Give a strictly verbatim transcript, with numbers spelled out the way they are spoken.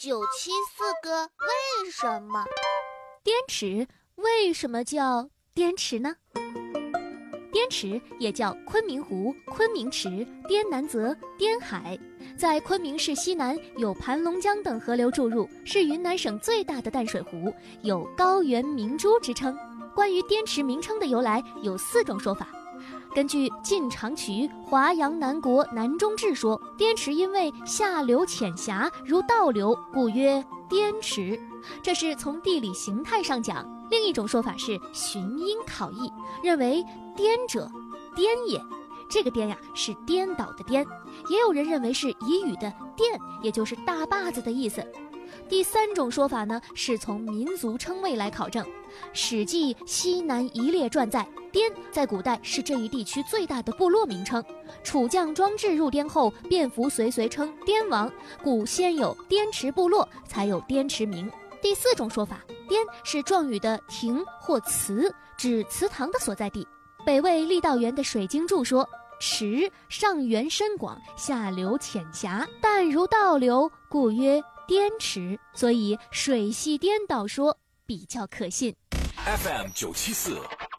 九七四个为什么？ 滇池为什么叫滇池呢？滇池也叫昆明湖、昆明池、滇南泽、滇海，在昆明市西南有盘龙江等河流注入，是云南省最大的淡水湖，有高原明珠之称。关于滇池名称的由来有四种说法。根据《晋长渠·华阳南国南中志》说，滇池因为下流浅狭如倒流，故曰滇池，这是从地理形态上讲。另一种说法是寻因考异，认为滇者颠也，这个颠呀是颠倒的颠。也有人认为是彝语的甸，也就是大坝子的意思。第三种说法呢，是从民族称谓来考证。《史记·西南夷列传》载，滇在古代是这一地区最大的部落名称。楚将庄志入滇后，便服随随称滇王，故先有滇池部落，才有滇池名。第四种说法，滇是状语的亭或祠，指祠堂的所在地。北魏郦道元的《水经注》说，池上源深广，下流浅狭，淡如倒流，故曰滇池，所以水系颠倒说比较可信。 F M 九七四